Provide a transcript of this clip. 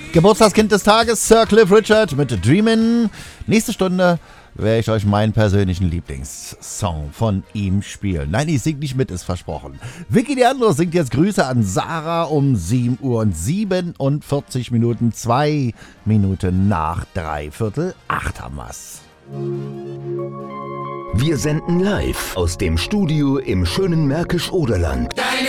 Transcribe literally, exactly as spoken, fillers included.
Geburtstagskind des Tages, Sir Cliff Richard mit Dreamin'. Nächste Stunde werde ich euch meinen persönlichen Lieblingssong von ihm spielen. Nein, ich singe nicht mit, ist versprochen. Vicky Leandro singt jetzt Grüße an Sarah um sieben Uhr und siebenundvierzig Minuten, zwei Minuten nach dreiviertel acht haben wir's. Wir senden live aus dem Studio im schönen Märkisch-Oderland.